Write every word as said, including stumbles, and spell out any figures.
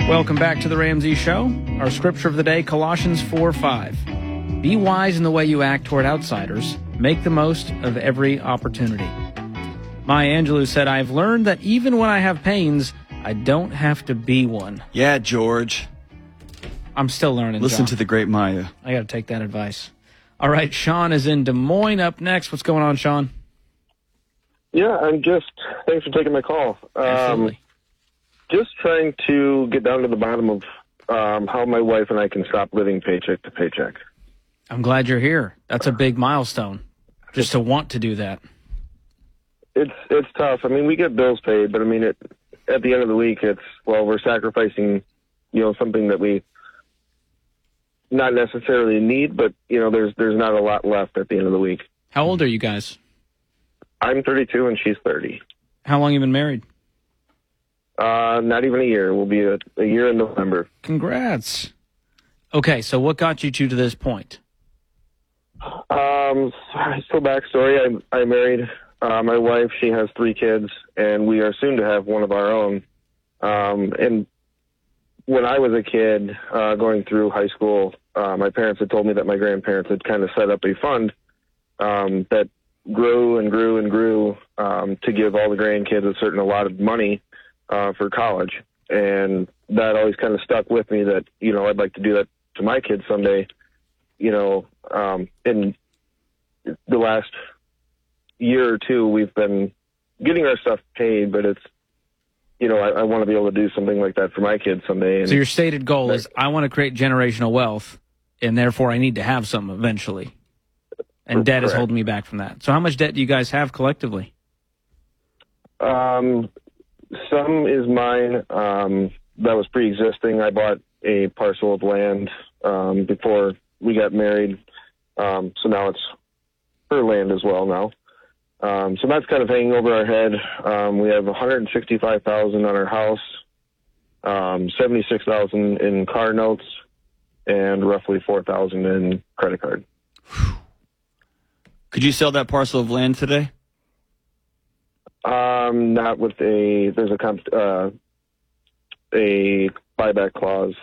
Welcome back to the Ramsey Show. Our scripture of the day, Colossians four five. Be wise in the way you act toward outsiders. Make the most of every opportunity. Maya Angelou said, I've learned that even when I have pains, I don't have to be one. Yeah, George. I'm still learning, Listen John. to the great Maya. I got to take that advice. All right, Sean is in Des Moines up next. What's going on, Sean? Yeah, I'm just, thanks for taking my call. Absolutely. Um, just trying to get down to the bottom of um, how my wife and I can stop living paycheck to paycheck. I'm glad you're here. That's a big milestone, just to want to do that. It's it's tough. I mean, we get bills paid, but I mean, it, at the end of the week, it's, well, we're sacrificing, you know, something that we not necessarily need, but, you know, there's there's not a lot left at the end of the week. How old are you guys? I'm thirty-two and she's thirty. How long have you been married? Uh, not even a year. We'll be a, a year in November. Congrats. Okay, so what got you two to this point? Um, so backstory, I, I married uh, my wife. She has three kids, and we are soon to have one of our own. Um, and when I was a kid uh, going through high school, uh, my parents had told me that my grandparents had kind of set up a fund um, that grew and grew and grew um, to give all the grandkids a certain allotted money uh, for college. And that always kind of stuck with me that, you know, I'd like to do that to my kids someday. You know, um, in the last year or two, we've been getting our stuff paid, but it's, you know, I, I want to be able to do something like that for my kids someday. And so your stated goal is, I want to create generational wealth, and therefore I need to have some eventually. And debt is correct. holding me back from that. So how much debt do you guys have collectively? Um, some is mine. Um, that was pre-existing. I bought a parcel of land um, before we got married. Um, so now it's her land as well now. Um, so that's kind of hanging over our head. Um, we have one hundred sixty-five thousand dollars on our house, um, seventy-six thousand dollars in car notes, and roughly four thousand dollars in credit card. Could you sell that parcel of land today? Um, not with a, there's a, comp, uh, a buyback clause